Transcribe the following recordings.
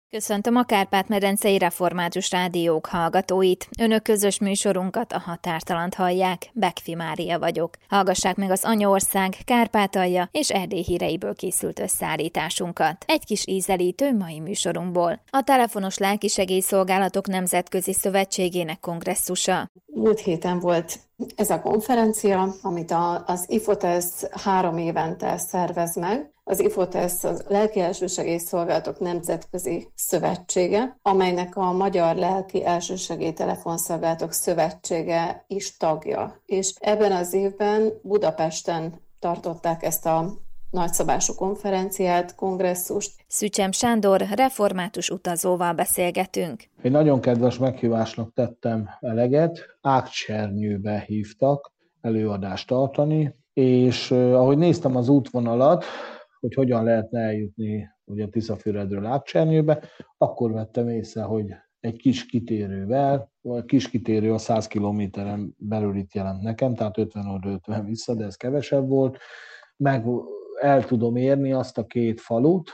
Köszöntöm a Kárpát-medencei Református Rádiók hallgatóit. Önök közös műsorunkat, a Határtalant hallják. Bekfi Mária vagyok. Hallgassák meg az Anyaország, Kárpátalja és Erdély híreiből készült összeállításunkat. Egy kis ízelítő mai műsorunkból. A Telefonos Lelkisegélyszolgálatok Nemzetközi Szövetségének kongresszusa. Múlt héten volt ez a konferencia, amit az IFOTESZ 3 évente szervez meg. Az IFOTESZ a Lelki Elsősegélyszolgálatok Nemzetközi Szövetsége, amelynek a Magyar Lelki Elsősegély Telefonszolgálatok Szövetsége is tagja. És ebben az évben Budapesten tartották ezt a nagyszabású konferenciát, kongresszust. Szücsem Sándor református utazóval beszélgetünk. Egy nagyon kedves meghívásnak tettem eleget. Ágcsernyőbe hívtak előadást tartani, és ahogy néztem az útvonalat, hogy hogyan lehetne eljutni ugye Tiszafüredről Ágcsernyőbe, akkor vettem észre, hogy egy kis kitérővel, a kis kitérő a 100 kilométeren belül itt jelent nekem, tehát 50 oda 50 vissza, de ez kevesebb volt, meg el tudom érni azt a 2 falut,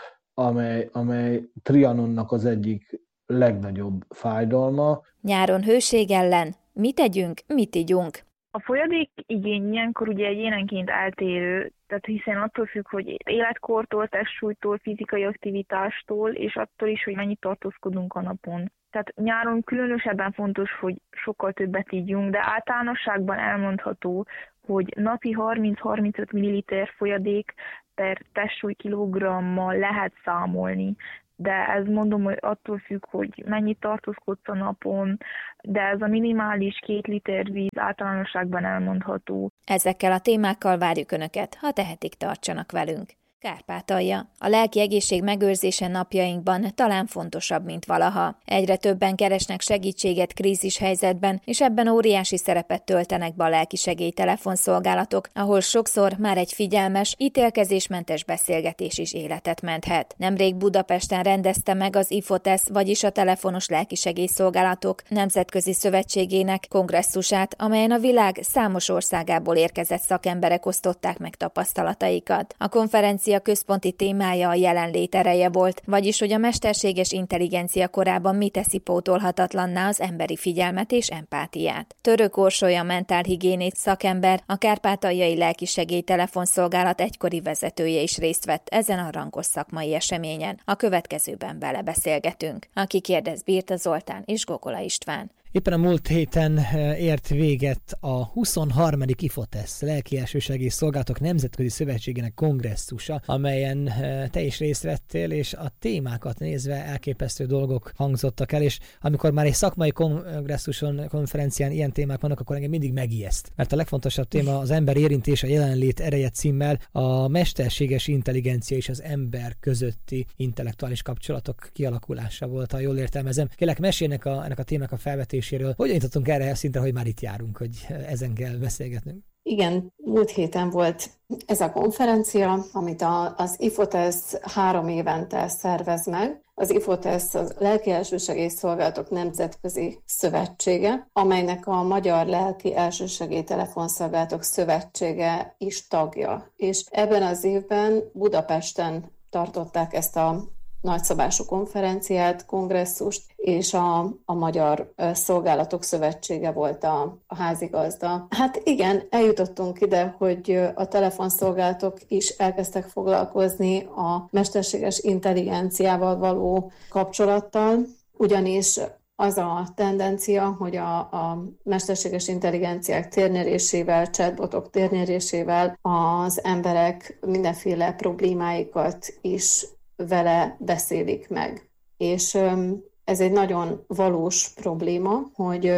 amely Trianonnak az egyik legnagyobb fájdalma. Nyáron hőség ellen mit tegyünk, mit igyunk? A folyadék igény ilyenkor ugye egyénenként eltérő, tehát hiszen attól függ, hogy életkortól, testsúlytól, fizikai aktivitástól, és attól is, hogy mennyit tartózkodunk a napon. Tehát nyáron különösebben fontos, hogy sokkal többet ígyunk, de általánosságban elmondható, hogy napi 30-35 ml folyadék per testsúly kilogrammal lehet számolni. De ez mondom, hogy attól függ, hogy mennyit tartózkodsz a napon, de ez a minimális 2 liter víz általánosságban elmondható. Ezekkel a témákkal várjuk Önöket, ha tehetik, tartsanak velünk. Kárpátalja. A lelki egészség megőrzése napjainkban talán fontosabb, mint valaha. Egyre többen keresnek segítséget krízishelyzetben, és ebben óriási szerepet töltenek be a lelkisegély telefonszolgálatok, ahol sokszor már egy figyelmes, ítélkezésmentes beszélgetés is életet menthet. Nemrég Budapesten rendezte meg az IFOTESZ, vagyis a Telefonos Lelkisegélyszolgálatok Nemzetközi Szövetségének kongresszusát, amelyen a világ számos országából érkezett szakemberek osztották meg tapasztalataikat. A konferencia központi témája a jelenlét ereje volt, vagyis hogy a mesterséges intelligencia korában mi teszi pótolhatatlanná az emberi figyelmet és empátiát. Török Orsolya mentálhigiénét szakember, a Kárpátaljai Lelkisegély Telefonszolgálat egykori vezetője is részt vett ezen a rangos szakmai eseményen. A következőben vele beszélgetünk. Aki kérdez, Birta Zoltán és Gogola István. Éppen a múlt héten ért véget a 23. IFOTESZ Lelki Elsősegélyszolgálatok Nemzetközi Szövetségének kongresszusa, amelyen te is részt vettél, és a témákat nézve elképesztő dolgok hangzottak el, és amikor már egy szakmai kongresszuson, konferencián ilyen témák vannak, akkor engem mindig megijeszt. Mert a legfontosabb téma az ember érintés, a jelenlét ereje címmel a mesterséges intelligencia és az ember közötti intellektuális kapcsolatok kialakulása volt, ha jól értelmezem. Kérlek, mesélnek ennek a témának a felvetéséről. Hogyan jutottunk erre a szintre, hogy már itt járunk, hogy ezen kell beszélgetnünk? Igen, múlt héten volt ez a konferencia, amit az IFOTESZ 3 évente szervez meg. Az IFOTESZ a Lelki Elsősegélyszolgálatok Nemzetközi Szövetsége, amelynek a Magyar Lelki Elsősegély Telefonszolgálatok Szövetsége is tagja. És ebben az évben Budapesten tartották ezt a nagyszabású konferenciát, kongresszust, és a Magyar Szolgálatok Szövetsége volt a házigazda. Hát igen, eljutottunk ide, hogy a telefonszolgálatok is elkezdtek foglalkozni a mesterséges intelligenciával való kapcsolattal, ugyanis az a tendencia, hogy a mesterséges intelligenciák térnyerésével, chatbotok térnyerésével az emberek mindenféle problémáikat is vele beszélik meg. És ez egy nagyon valós probléma, hogy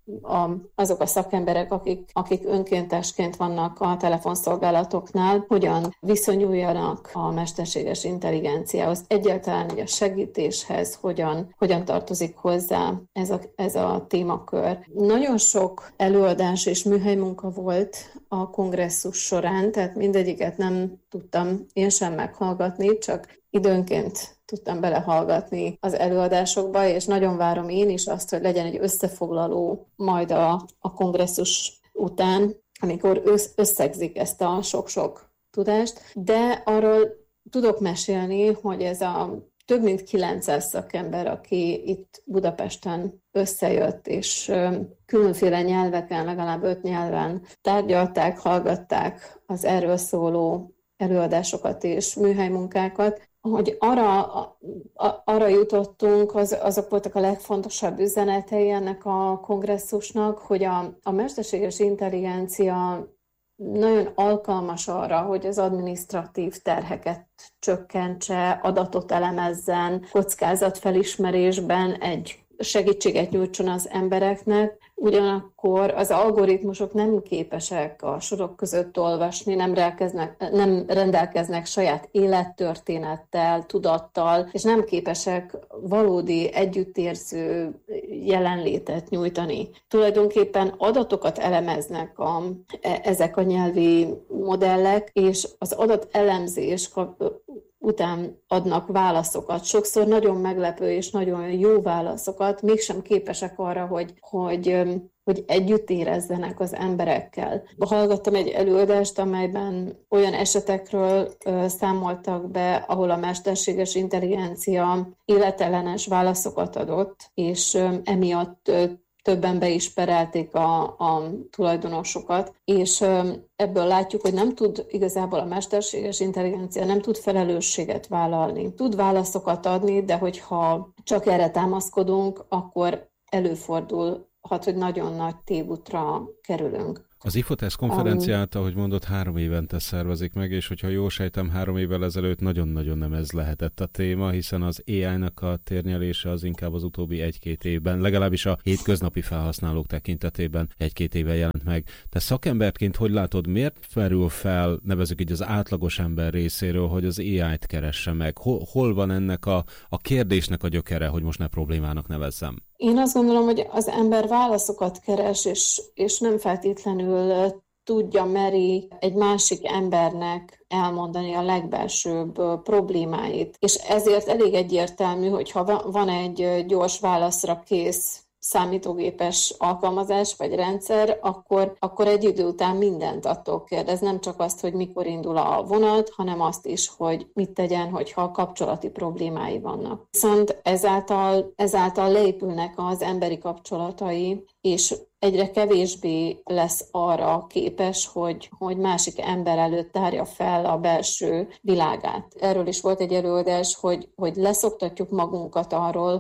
azok a szakemberek, akik önkéntesként vannak a telefonszolgálatoknál, hogyan viszonyuljanak a mesterséges intelligenciához, egyáltalán a segítéshez, hogyan tartozik hozzá ez a témakör. Nagyon sok előadás és műhelymunka volt a kongresszus során, tehát mindegyiket nem tudtam én sem meghallgatni, csak időnként tudtam belehallgatni az előadásokba, és nagyon várom én is azt, hogy legyen egy összefoglaló majd a kongresszus után, amikor összegzik ezt a sok-sok tudást, de arról tudok mesélni, hogy több mint 900 szakember, aki itt Budapesten összejött, és különféle nyelveken, legalább 5 nyelven tárgyalták, hallgatták az erről szóló előadásokat és műhelymunkákat. Hogy arra jutottunk, azok voltak a legfontosabb üzenetei ennek a kongresszusnak, hogy a mesterséges intelligencia nagyon alkalmas arra, hogy az adminisztratív terheket csökkentse, adatot elemezzen, kockázatfelismerésben egy segítséget nyújtson az embereknek, ugyanakkor az algoritmusok nem képesek a sorok között olvasni, nem rendelkeznek saját élettörténettel, tudattal, és nem képesek valódi együttérző jelenlétet nyújtani. Tulajdonképpen adatokat elemeznek ezek a nyelvi modellek, és az adatelemzés után adnak válaszokat. Sokszor nagyon meglepő és nagyon jó válaszokat, mégsem képesek arra, hogy együtt érezzenek az emberekkel. Hallgattam egy előadást, amelyben olyan esetekről számoltak be, ahol a mesterséges intelligencia életellenes válaszokat adott, és emiatt többen be is perelték a tulajdonosokat, és ebből látjuk, hogy nem tud igazából a mesterséges intelligencia nem tud felelősséget vállalni. Tud válaszokat adni, de hogyha csak erre támaszkodunk, akkor előfordulhat, hogy nagyon nagy tévútra kerülünk. Az IFOTESZ konferenciát, ahogy mondott, 3 évente szervezik meg, és hogyha jól sejtem, 3 évvel ezelőtt nagyon-nagyon nem ez lehetett a téma, hiszen az AI-nak a térnyelése az inkább az utóbbi 1-2 évben, legalábbis a hétköznapi felhasználók tekintetében 1-2 éve jelent meg. Te szakemberként hogy látod, miért felül fel, nevezzük így az átlagos ember részéről, hogy az AI-t keresse meg? Hol van ennek a kérdésnek a gyökere, hogy most ne problémának nevezzem? Én azt gondolom, hogy az ember válaszokat keres, és nem feltétlenül meri egy másik embernek elmondani a legbelsőbb problémáit. És ezért elég egyértelmű, hogy ha van egy gyors válaszra kész számítógépes alkalmazás vagy rendszer, akkor egy idő után mindent attól kérdez. Nem csak azt, hogy mikor indul a vonat, hanem azt is, hogy mit tegyen, hogyha kapcsolati problémái vannak. Viszont ezáltal leépülnek az emberi kapcsolatai, és egyre kevésbé lesz arra képes, hogy másik ember előtt tárja fel a belső világát. Erről is volt egy előadás, hogy leszoktatjuk magunkat arról,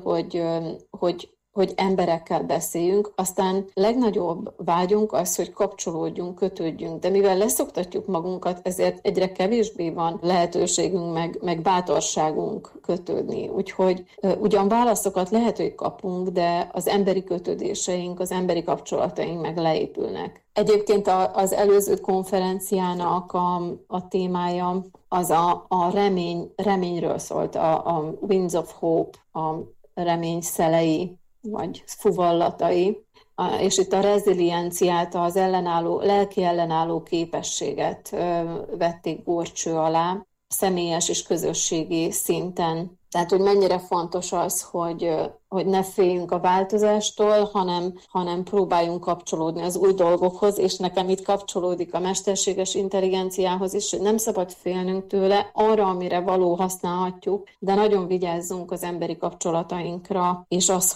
hogy emberekkel beszéljünk, aztán legnagyobb vágyunk az, hogy kapcsolódjunk, kötődjünk, de mivel leszoktatjuk magunkat, ezért egyre kevésbé van lehetőségünk, meg bátorságunk kötődni. Úgyhogy ugyan válaszokat lehet, hogy kapunk, de az emberi kötődéseink, az emberi kapcsolataink meg leépülnek. Egyébként az előző konferenciának a témája az a reményről szólt, a Winds of Hope, a remény szelei, vagy fuvallatai, és itt a rezilienciát, az lelki ellenálló képességet vették górcső alá, személyes és közösségi szinten. Tehát, hogy mennyire fontos az, hogy ne féljünk a változástól, hanem próbáljunk kapcsolódni az új dolgokhoz, és nekem itt kapcsolódik a mesterséges intelligenciához is, hogy nem szabad félnünk tőle, arra, amire való használhatjuk, de nagyon vigyázzunk az emberi kapcsolatainkra, és az,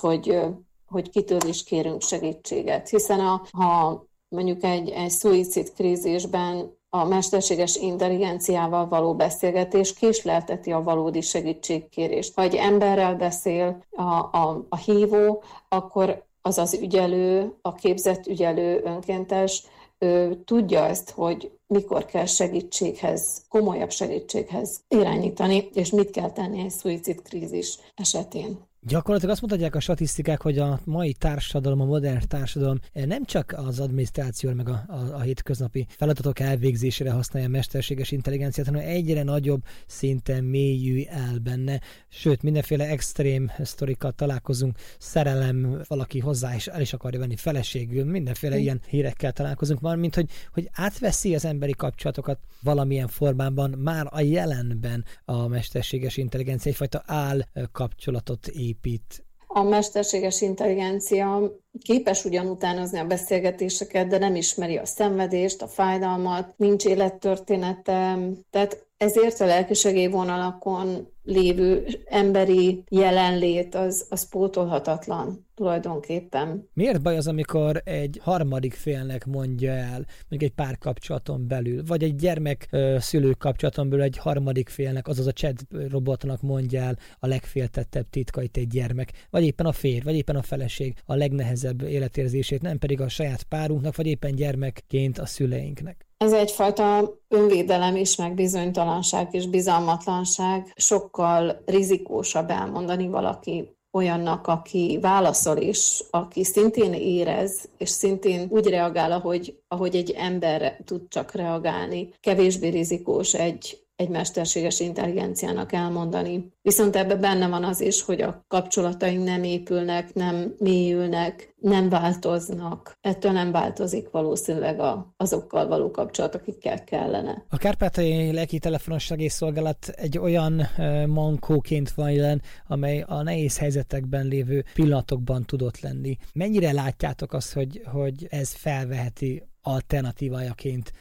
hogy kitől is kérünk segítséget. Hiszen ha mondjuk egy szuicid krízisben a mesterséges intelligenciával való beszélgetés késlelteti a valódi segítségkérést. Ha egy emberrel beszél a hívó, akkor az ügyelő, a képzett ügyelő önkéntes, tudja ezt, hogy mikor kell segítséghez, komolyabb segítséghez irányítani, és mit kell tenni egy szuicid krízis esetén. Gyakorlatilag azt mutatják a statisztikák, hogy a mai társadalom, a modern társadalom nem csak az adminisztráció, meg a hétköznapi feladatok elvégzésére használja a mesterséges intelligenciát, hanem egyre nagyobb szinten mélyül el benne. Sőt, mindenféle extrém sztorikkal találkozunk, szerelem, valaki hozzá és el is akarja venni feleségül, mindenféle ilyen hírekkel találkozunk, valamint, hogy átveszi az emberi kapcsolatokat valamilyen formában, már a jelenben a mesterséges intelligencia egyfajta kapcsolatot épít. A mesterséges intelligencia képes ugyan utánozni a beszélgetéseket, de nem ismeri a szenvedést, a fájdalmat, nincs élettörténete, tehát ezért a lelkisegélyvonalakon lévő emberi jelenlét az pótolhatatlan tulajdonképpen. Miért baj az, amikor egy harmadik félnek mondja el, mondjuk egy párkapcsolaton belül, vagy egy gyermek-szülő kapcsolaton belül egy harmadik félnek, azaz a chat robotnak mondja el a legféltettebb titkait egy gyermek, vagy éppen a férj, vagy éppen a feleség a legnehezebb életérzését, nem pedig a saját párunknak, vagy éppen gyermekként a szüleinknek. Ez egyfajta önvédelem is, meg bizonytalanság és bizalmatlanság. Sokkal rizikósabb elmondani valaki olyannak, aki válaszol is, aki szintén érez, és szintén úgy reagál, ahogy egy ember tud csak reagálni. Kevésbé rizikós egy mesterséges intelligenciának elmondani. Viszont ebben benne van az is, hogy a kapcsolataink nem épülnek, nem mélyülnek, nem változnak. Ettől nem változik valószínűleg azokkal való kapcsolat, akikkel kellene. A Kárpátaljai Lelki Telefonos Segélyszolgálat egy olyan mankóként van jelen, amely a nehéz helyzetekben lévő pillanatokban tudott lenni. Mennyire látjátok azt, hogy ez felveheti alternatívájaként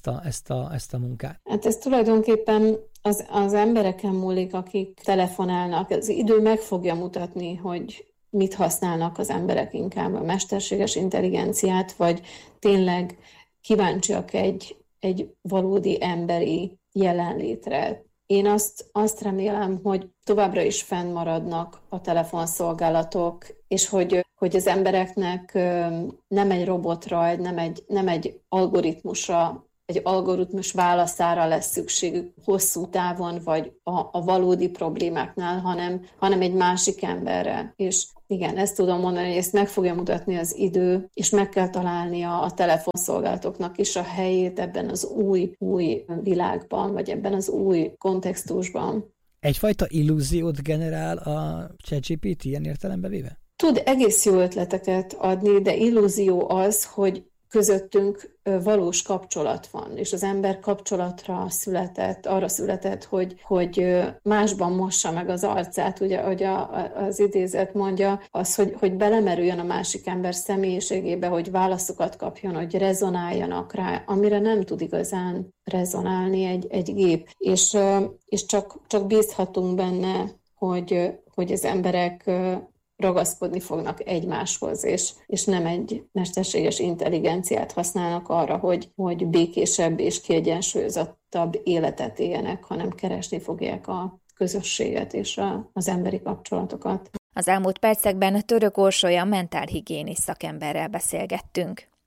ezt a munkát? Hát ez tulajdonképpen az embereken múlik, akik telefonálnak. Az idő meg fogja mutatni, hogy mit használnak az emberek, inkább a mesterséges intelligenciát, vagy tényleg kíváncsiak egy valódi emberi jelenlétre. Én azt remélem, hogy továbbra is fennmaradnak a telefonszolgálatok, és hogy az embereknek nem egy robotra, nem egy algoritmusra, egy algoritmus válaszára lesz szükségük hosszú távon, vagy a valódi problémáknál, hanem egy másik emberre. És igen, ezt tudom mondani, hogy ezt meg fogja mutatni az idő, és meg kell találnia a telefonszolgálatoknak is a helyét ebben az új világban, vagy ebben az új kontextusban. Egyfajta illúziót generál a ChatGPT ilyen értelembe véve? Tud egész jó ötleteket adni, de illúzió az, hogy közöttünk valós kapcsolat van, és az ember kapcsolatra arra született, hogy másban mossa meg az arcát, ugye, hogy az idézet mondja, az, hogy belemerüljön a másik ember személyiségébe, hogy válaszokat kapjon, hogy rezonáljanak rá, amire nem tud igazán rezonálni egy gép. És csak bízhatunk benne, hogy az emberek ragaszkodni fognak egymáshoz, és nem egy mesterséges intelligenciát használnak arra, hogy békésebb és kiegyensúlyozottabb életet éljenek, hanem keresni fogják a közösséget és az emberi kapcsolatokat. Az elmúlt percekben Török Orsolya mentálhigiénész szakemberrel beszélgettünk.